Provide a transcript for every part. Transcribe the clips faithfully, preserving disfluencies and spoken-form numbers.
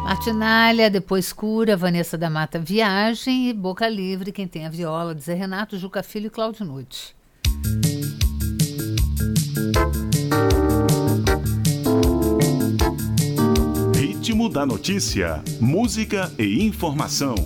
Martinália, depois Cura, Vanessa da Mata Viagem e Boca Livre, quem tem a viola, Zé Renato, Juca Filho e Cláudio Nutti. Ritmo da notícia, música e informação.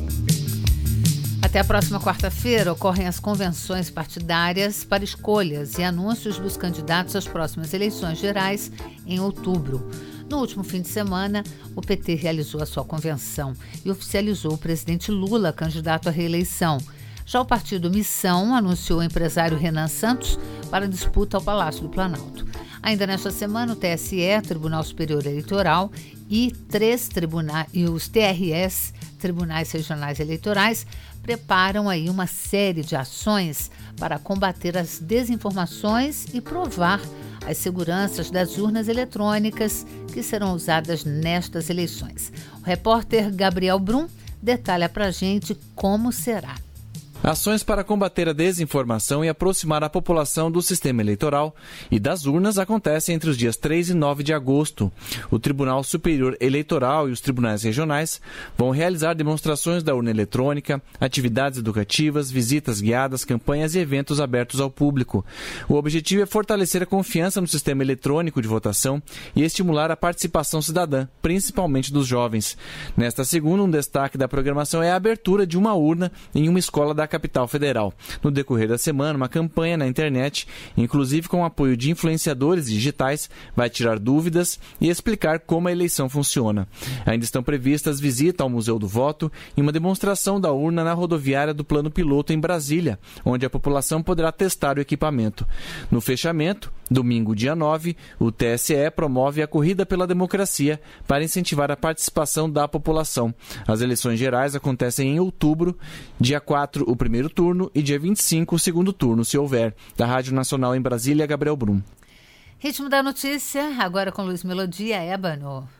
Até a próxima quarta-feira ocorrem as convenções partidárias para escolhas e anúncios dos candidatos às próximas eleições gerais em outubro. No último fim de semana, o P T realizou a sua convenção e oficializou o presidente Lula candidato à reeleição. Já o partido Missão anunciou o empresário Renan Santos para disputa ao Palácio do Planalto. Ainda nesta semana, o T S E, Tribunal Superior Eleitoral, e três tribunais e os T R S, Tribunais Regionais Eleitorais, preparam aí uma série de ações para combater as desinformações e provar as seguranças das urnas eletrônicas que serão usadas nestas eleições. O repórter Gabriel Brum detalha para a gente como será. Ações para combater a desinformação e aproximar a população do sistema eleitoral e das urnas acontecem entre os dias três e nove de agosto. O Tribunal Superior Eleitoral e os tribunais regionais vão realizar demonstrações da urna eletrônica, atividades educativas, visitas guiadas, campanhas e eventos abertos ao público. O objetivo é fortalecer a confiança no sistema eletrônico de votação e estimular a participação cidadã, principalmente dos jovens. Nesta segunda, um destaque da programação é a abertura de uma urna em uma escola da capital federal. No decorrer da semana, uma campanha na internet, inclusive com o apoio de influenciadores digitais, vai tirar dúvidas e explicar como a eleição funciona. Ainda estão previstas visitas ao Museu do Voto e uma demonstração da urna na rodoviária do Plano Piloto em Brasília, onde a população poderá testar o equipamento. No fechamento, domingo, dia nove, o T S E promove a Corrida pela Democracia para incentivar a participação da população. As eleições gerais acontecem em outubro, dia quatro, o primeiro turno, e dia vinte e cinco, o segundo turno, se houver. Da Rádio Nacional em Brasília, Gabriel Brum. Ritmo da notícia, agora com Luiz Melodia, Ébano.